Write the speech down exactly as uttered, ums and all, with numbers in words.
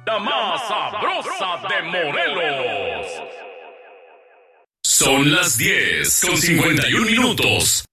la más sabrosa de Morelos. Son las diez con cincuenta y un minutos.